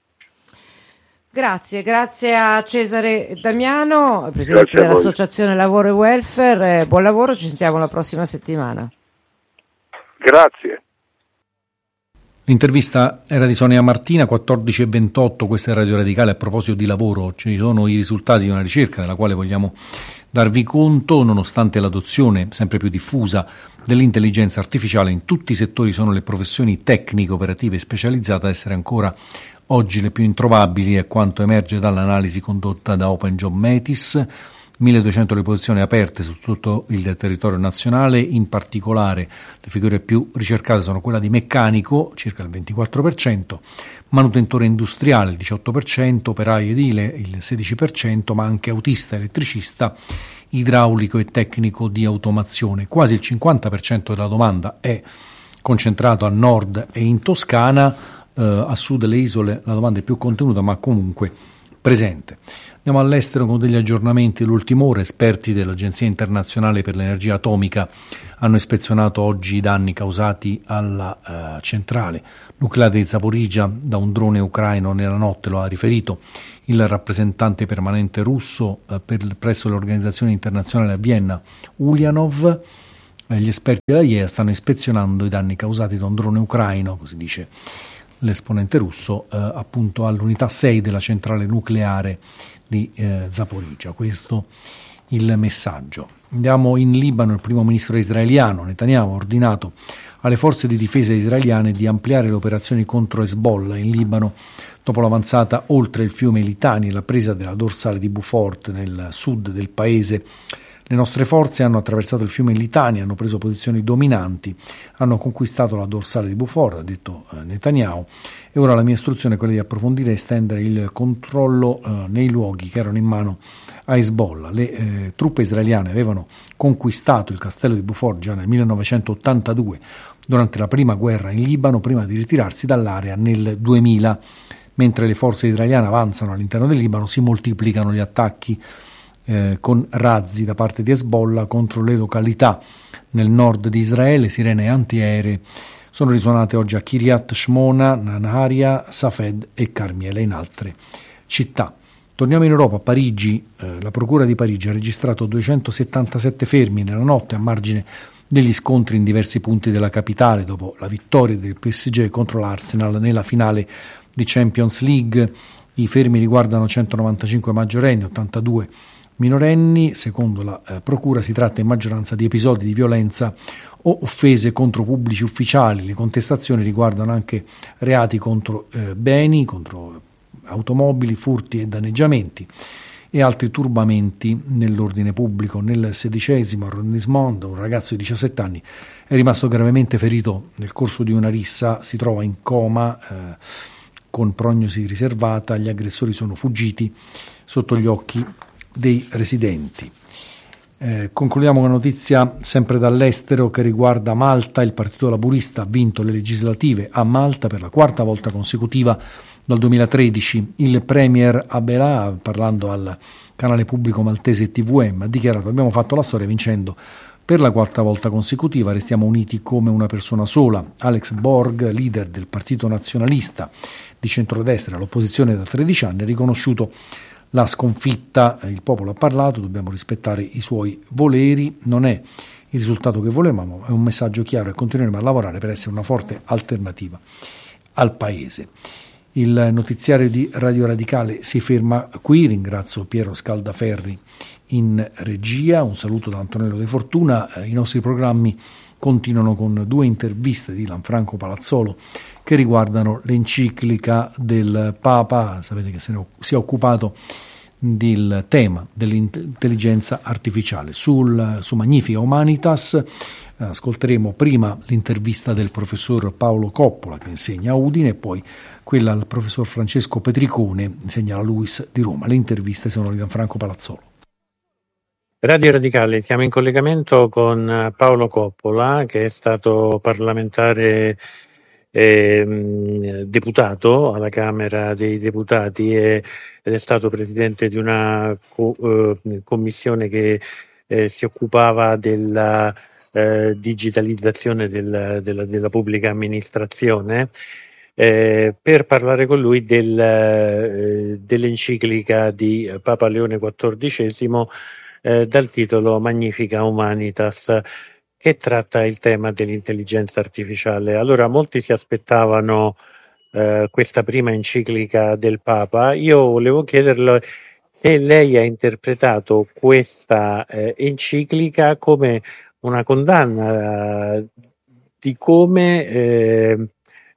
Grazie a Cesare Damiano, Presidente dell'Associazione Lavoro e Welfare. Buon lavoro, ci sentiamo la prossima settimana.
Grazie.
L'intervista era di Sonia Martina, 14:28, questa è Radio Radicale. A proposito di lavoro, ci sono i risultati di una ricerca della quale vogliamo darvi conto. Nonostante l'adozione sempre più diffusa dell'intelligenza artificiale in tutti i settori, sono le professioni tecniche, operative e specializzate a essere ancora oggi le più introvabili, è quanto emerge dall'analisi condotta da Open Job Metis. 1.200 le posizioni aperte su tutto il territorio nazionale, in particolare le figure più ricercate sono quella di meccanico, circa il 24%, manutentore industriale il 18%, operaio edile il 16%, ma anche autista, elettricista, idraulico e tecnico di automazione. Quasi il 50% della domanda è concentrato a nord e in Toscana, a sud delle isole la domanda è più contenuta ma comunque presente. Andiamo all'estero con degli aggiornamenti dell'ultima ora. Esperti dell'Agenzia Internazionale per l'Energia Atomica hanno ispezionato oggi i danni causati alla centrale nucleare di Zaporizhzhia da un drone ucraino nella notte, lo ha riferito il rappresentante permanente russo presso l'Organizzazione Internazionale a Vienna, Ulyanov. Gli esperti della IEA stanno ispezionando i danni causati da un drone ucraino, così dice l'esponente russo, appunto all'unità 6 della centrale nucleare di Zaporizhzhia. Questo il messaggio. Andiamo in Libano. Il primo ministro israeliano Netanyahu ha ordinato alle forze di difesa israeliane di ampliare le operazioni contro Hezbollah in Libano dopo l'avanzata oltre il fiume Litani e la presa della dorsale di Beaufort nel sud del paese. Le nostre forze hanno attraversato il fiume Litani, hanno preso posizioni dominanti, hanno conquistato la dorsale di Beaufort, ha detto Netanyahu, e ora la mia istruzione è quella di approfondire e estendere il controllo nei luoghi che erano in mano a Hezbollah. Le truppe israeliane avevano conquistato il castello di Beaufort già nel 1982, durante la prima guerra in Libano, prima di ritirarsi dall'area nel 2000. Mentre le forze israeliane avanzano all'interno del Libano, si moltiplicano gli attacchi con razzi da parte di Hezbollah contro le località nel nord di Israele. Sirene antiaeree sono risuonate oggi a Kiryat Shmona, Nanaria, Safed e Carmiele, in altre città. Torniamo in Europa. A Parigi, la Procura di Parigi ha registrato 277 fermi nella notte a margine degli scontri in diversi punti della capitale dopo la vittoria del PSG contro l'Arsenal nella finale di Champions League. I fermi riguardano 195 maggiorenni, 82 minorenni. Secondo la procura si tratta in maggioranza di episodi di violenza o offese contro pubblici ufficiali. Le contestazioni riguardano anche reati contro beni, contro automobili, furti e danneggiamenti e altri turbamenti nell'ordine pubblico. Nel 16° arrondissement un ragazzo di 17 anni è rimasto gravemente ferito nel corso di una rissa, si trova in coma con prognosi riservata. Gli aggressori sono fuggiti sotto gli occhi dei residenti. Concludiamo con una notizia sempre dall'estero che riguarda Malta. Il Partito Laburista ha vinto le legislative a Malta per la quarta volta consecutiva dal 2013. Il premier Abela, parlando al canale pubblico maltese TVM, ha dichiarato: abbiamo fatto la storia vincendo per la quarta volta consecutiva, restiamo uniti come una persona sola. Alex Borg, leader del Partito Nazionalista di centrodestra all'opposizione da 13 anni, ha riconosciuto la sconfitta. Il popolo ha parlato, dobbiamo rispettare i suoi voleri, non è il risultato che volevamo, è un messaggio chiaro e continueremo a lavorare per essere una forte alternativa al Paese. Il notiziario di Radio Radicale si ferma qui. Ringrazio Piero Scaldaferri in regia, un saluto da Antonello De Fortuna. I nostri programmi continuano con 2 interviste di Lanfranco Palazzolo che riguardano l'enciclica del Papa. Sapete che si è occupato del tema dell'intelligenza artificiale. Su Magnifica Humanitas ascolteremo prima l'intervista del professor Paolo Coppola, che insegna a Udine, e poi quella al professor Francesco Petricone, insegna alla LUISS di Roma. Le interviste sono di Gianfranco Palazzolo.
Radio Radicale, siamo in collegamento con Paolo Coppola, che è stato parlamentare deputato alla Camera dei Deputati ed è stato presidente di una commissione che si occupava della digitalizzazione della pubblica amministrazione. Per parlare con lui dell'enciclica di Papa Leone XIV dal titolo Magnifica Humanitas, che tratta il tema dell'intelligenza artificiale. Allora, molti si aspettavano questa prima enciclica del Papa. Io volevo chiederle se lei ha interpretato questa enciclica come una condanna di come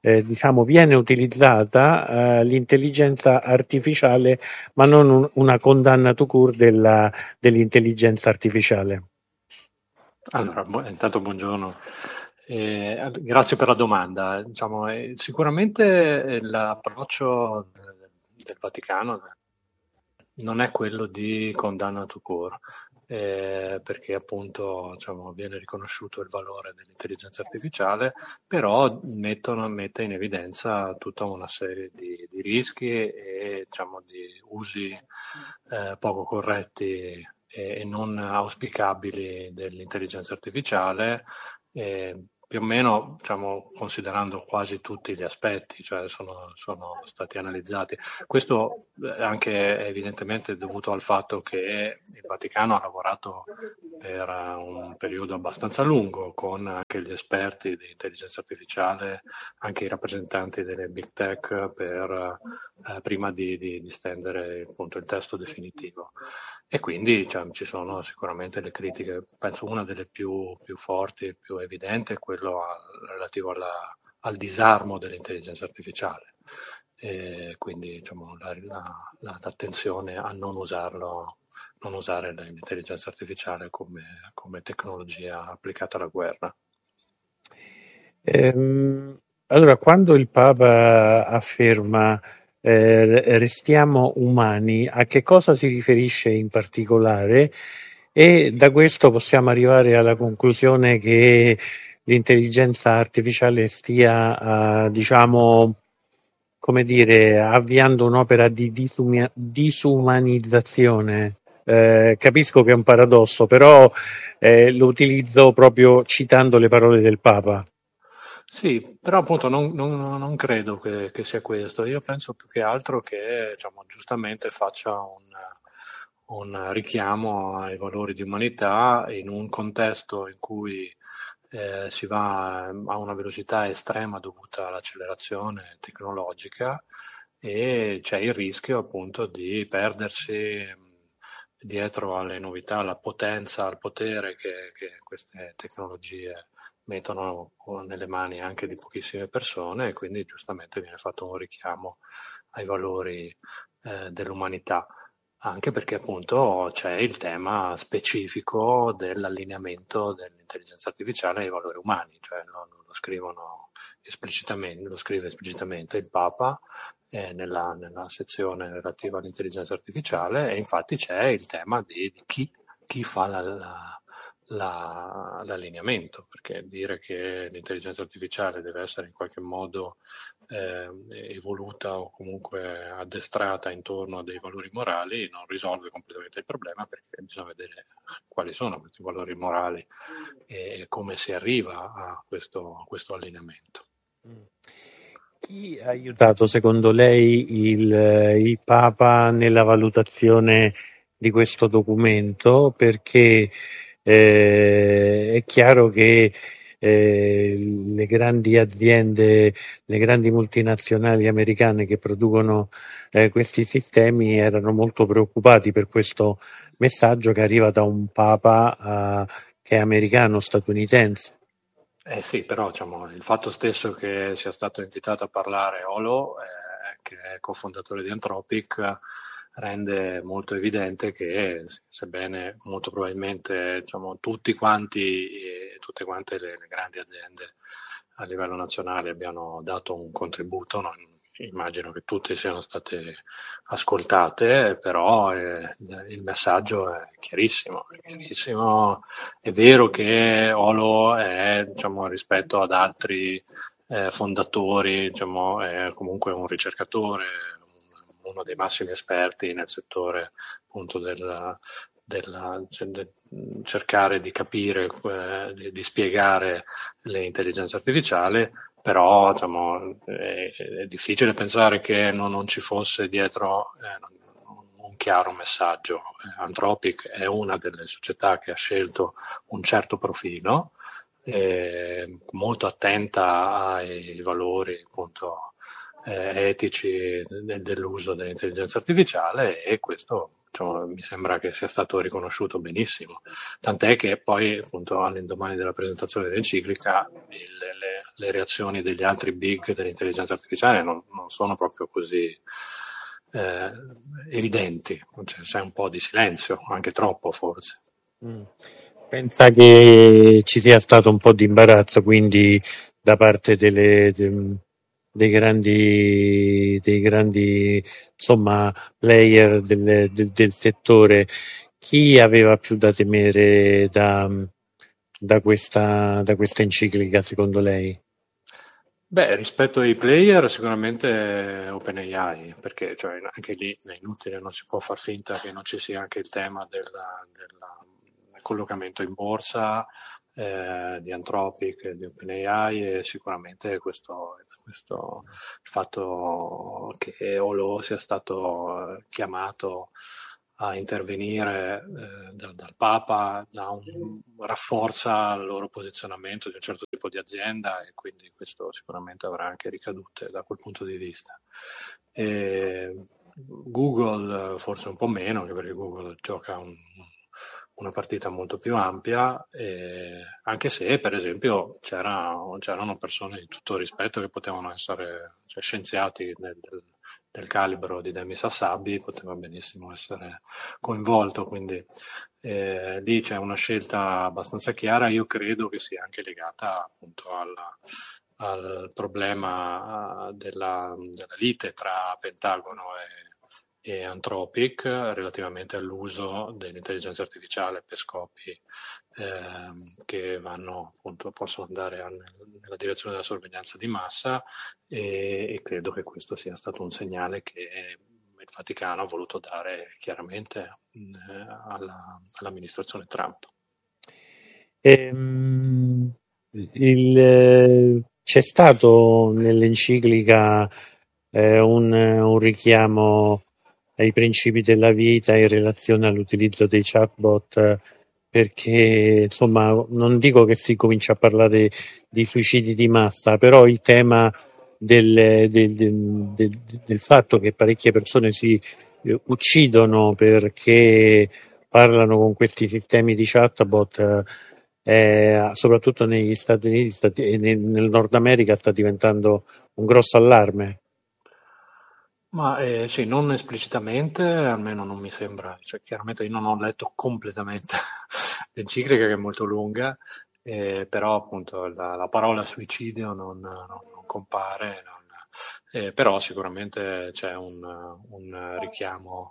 viene utilizzata l'intelligenza artificiale, ma non una condanna tout court dell'intelligenza artificiale.
Allora, intanto buongiorno. Grazie per la domanda. Sicuramente l'approccio del Vaticano non è quello di condanna tout court, perché appunto viene riconosciuto il valore dell'intelligenza artificiale, però mette in evidenza tutta una serie di rischi e di usi poco corretti e non auspicabili dell'intelligenza artificiale, più o meno considerando quasi tutti gli aspetti, cioè sono stati analizzati. Questo anche evidentemente dovuto al fatto che il Vaticano ha lavorato per un periodo abbastanza lungo con anche gli esperti di intelligenza artificiale, anche i rappresentanti delle big tech prima di stendere appunto il testo definitivo. E quindi ci sono sicuramente le critiche, penso una delle più forti, più evidenti è quello relativo al disarmo dell'intelligenza artificiale, e quindi l'attenzione a non usare l'intelligenza artificiale come tecnologia applicata alla guerra.
Allora, quando il Papa afferma restiamo umani, a che cosa si riferisce in particolare? E da questo possiamo arrivare alla conclusione che l'intelligenza artificiale stia, avviando un'opera di disumanizzazione. Capisco che è un paradosso, però lo utilizzo proprio citando le parole del Papa.
Sì, però appunto non credo che sia questo. Io penso più che altro che giustamente faccia un richiamo ai valori di umanità in un contesto in cui si va a una velocità estrema dovuta all'accelerazione tecnologica e c'è il rischio appunto di perdersi dietro alle novità, alla potenza, al potere che queste tecnologie mettono nelle mani anche di pochissime persone, e quindi giustamente viene fatto un richiamo ai valori dell'umanità, anche perché appunto c'è il tema specifico dell'allineamento dell'intelligenza artificiale ai valori umani, cioè lo scrive esplicitamente il Papa nella sezione relativa all'intelligenza artificiale, e infatti c'è il tema di chi fa l'allineamento, perché dire che l'intelligenza artificiale deve essere in qualche modo evoluta o comunque addestrata intorno a dei valori morali non risolve completamente il problema, perché bisogna vedere quali sono questi valori morali e come si arriva a questo allineamento.
Chi ha aiutato secondo lei il Papa nella valutazione di questo documento? Perché è chiaro che le grandi aziende, le grandi multinazionali americane che producono questi sistemi erano molto preoccupati per questo messaggio che arriva da un Papa che è americano, statunitense.
Sì, però il fatto stesso che sia stato invitato a parlare Olo, che è cofondatore di Anthropic, rende molto evidente che, sebbene molto probabilmente tutte quante le grandi aziende a livello nazionale abbiano dato un contributo, immagino che tutte siano state ascoltate, però il messaggio è chiarissimo. È vero che Olo è, rispetto ad altri fondatori, è comunque un ricercatore, uno dei massimi esperti nel settore appunto del cercare di capire, di spiegare l'intelligenza artificiale, però è difficile pensare che non ci fosse dietro un chiaro messaggio. Anthropic è una delle società che ha scelto un certo profilo, molto attenta ai valori appunto etici dell'uso dell'intelligenza artificiale, e questo mi sembra che sia stato riconosciuto benissimo, tant'è che poi appunto all'indomani della presentazione dell'enciclica le reazioni degli altri big dell'intelligenza artificiale non sono proprio così evidenti, c'è un po' di silenzio, anche troppo forse.
Pensa che ci sia stato un po' di imbarazzo quindi da parte dei grandi insomma player del settore? Chi aveva più da temere da questa enciclica secondo lei?
Beh, rispetto ai player sicuramente OpenAI, perché cioè, anche lì è inutile, non si può far finta che non ci sia anche il tema del collocamento in borsa di Anthropic e di OpenAI, e sicuramente questo il fatto che Olo sia stato chiamato a intervenire dal Papa rafforza il loro posizionamento di un certo tipo di azienda, e quindi questo sicuramente avrà anche ricadute da quel punto di vista. Google forse un po' meno, anche perché Google gioca una partita molto più ampia, anche se per esempio c'erano persone di tutto rispetto che potevano essere, cioè scienziati del calibro di Demis Hassabis poteva benissimo essere coinvolto, quindi lì c'è una scelta abbastanza chiara. Io credo che sia anche legata appunto al problema della lite tra Pentagono e Anthropic relativamente all'uso dell'intelligenza artificiale per scopi che possono andare nella direzione della sorveglianza di massa, e credo che questo sia stato un segnale che il Vaticano ha voluto dare chiaramente all'amministrazione Trump.
C'è stato nell'enciclica un richiamo ai principi della vita in relazione all'utilizzo dei chatbot, perché insomma non dico che si comincia a parlare di suicidi di massa, però il tema del fatto che parecchie persone si uccidono perché parlano con questi sistemi di chatbot, soprattutto negli Stati Uniti e nel Nord America sta diventando un grosso allarme.
Ma sì, non esplicitamente, almeno non mi sembra, cioè, chiaramente io non ho letto completamente l'enciclica che è molto lunga, però appunto la parola suicidio non compare, però sicuramente c'è un richiamo,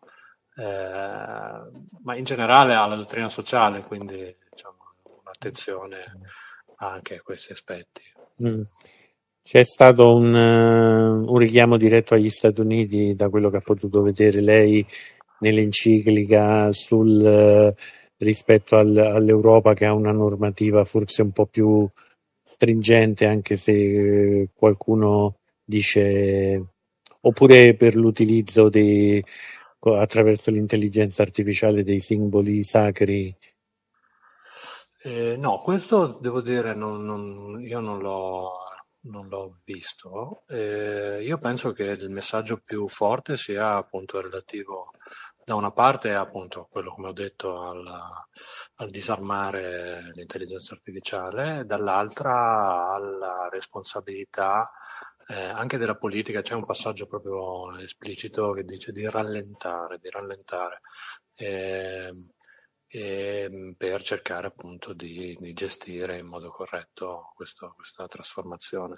ma in generale alla dottrina sociale, quindi diciamo, un'attenzione anche a questi aspetti.
C'è stato un richiamo diretto agli Stati Uniti, da quello che ha potuto vedere lei nell'enciclica, rispetto all'Europa, che ha una normativa forse un po' più stringente, anche se qualcuno dice, oppure per l'utilizzo attraverso l'intelligenza artificiale dei simboli sacri.
No, questo devo dire, io non l'ho visto. Io penso che il messaggio più forte sia appunto relativo, da una parte appunto quello, come ho detto, al disarmare l'intelligenza artificiale, dall'altra alla responsabilità anche della politica. C'è un passaggio proprio esplicito che dice di rallentare, per cercare appunto di gestire in modo corretto questa trasformazione.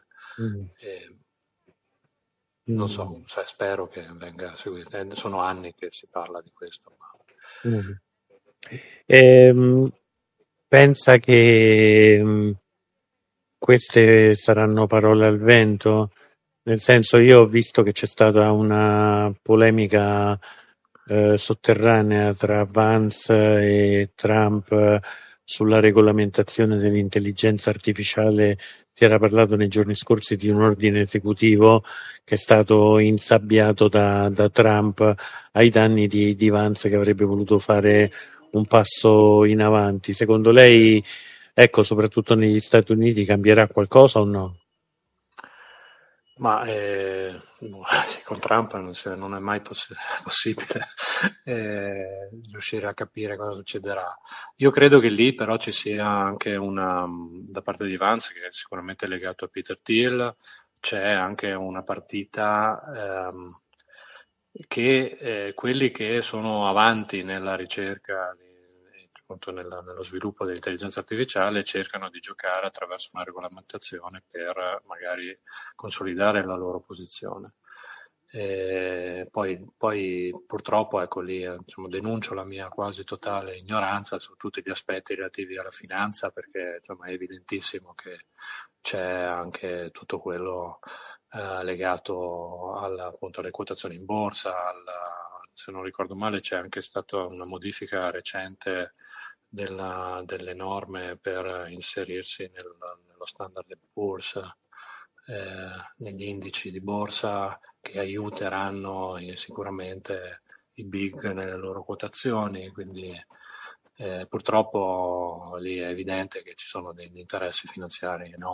Non so, spero che venga seguito. Sono anni che si parla di questo.
Pensa che queste saranno parole al vento? Nel senso, io ho visto che c'è stata una polemica sotterranea tra Vance e Trump sulla regolamentazione dell'intelligenza artificiale. Si era parlato nei giorni scorsi di un ordine esecutivo che è stato insabbiato da Trump ai danni di Vance, che avrebbe voluto fare un passo in avanti. Secondo lei, ecco, soprattutto negli Stati Uniti, cambierà qualcosa o no?
Ma con Trump non è mai possibile riuscire a capire cosa succederà. Io credo che lì però ci sia anche da parte di Vance, che è sicuramente legato a Peter Thiel, c'è anche una partita che quelli che sono avanti nella ricerca appunto nello sviluppo dell'intelligenza artificiale cercano di giocare attraverso una regolamentazione per magari consolidare la loro posizione. Poi purtroppo ecco lì denuncio la mia quasi totale ignoranza su tutti gli aspetti relativi alla finanza, perché è evidentissimo che c'è anche tutto quello legato appunto alle quotazioni in borsa, se non ricordo male c'è anche stata una modifica recente delle norme per inserirsi nello Standard & Poor's, negli indici di borsa, che aiuteranno sicuramente i big nelle loro quotazioni, quindi purtroppo lì è evidente che ci sono degli interessi finanziari enormi